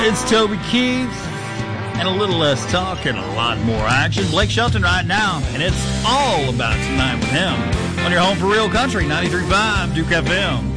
It's Toby Keith, and a little less talk and a lot more action. Blake Shelton right now, and it's all about tonight with him on your home for real country, 93.5 Duke FM.